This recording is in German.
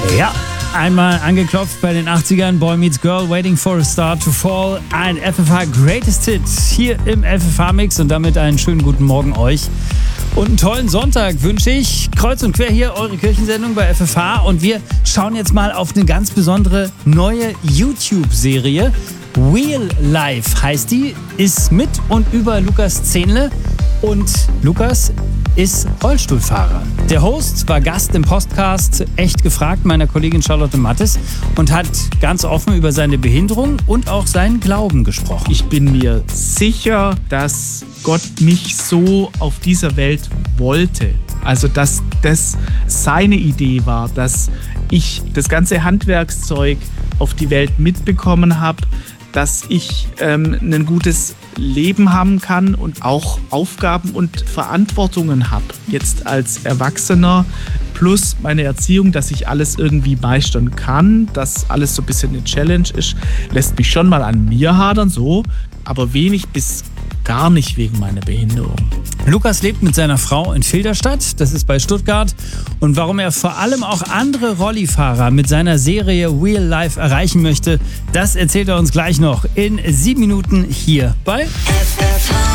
Ja, einmal angeklopft bei den 80ern. Boy Meets Girl, Waiting for a Star to Fall. Ein FFH Greatest Hit hier im FFH-Mix und damit einen schönen guten Morgen euch. Und einen tollen Sonntag wünsche ich. Kreuz und quer hier eure Kirchensendung bei FFH. Und wir schauen jetzt mal auf eine ganz besondere neue YouTube-Serie. Real Life heißt die, ist mit und über Lukas Zehnle. Und Lukas ist Rollstuhlfahrer. Der Host war Gast im Podcast Echt gefragt meiner Kollegin Charlotte Mattes und hat ganz offen über seine Behinderung und auch seinen Glauben gesprochen. Ich bin mir sicher, dass Gott mich so auf dieser Welt wollte. Also, dass das seine Idee war, dass ich das ganze Handwerkszeug auf die Welt mitbekommen habe, dass ich ein gutes Leben haben kann und auch Aufgaben und Verantwortungen habe. Jetzt als Erwachsener plus meine Erziehung, dass ich alles irgendwie meistern kann, dass alles so ein bisschen eine Challenge ist, lässt mich schon mal an mir hadern, so, aber wenig bis gar nicht wegen meiner Behinderung. Lukas lebt mit seiner Frau in Filderstadt, das ist bei Stuttgart. Und warum er vor allem auch andere Rollifahrer mit seiner Serie Real Life erreichen möchte, das erzählt er uns gleich noch in 7 Minuten hier bei FFH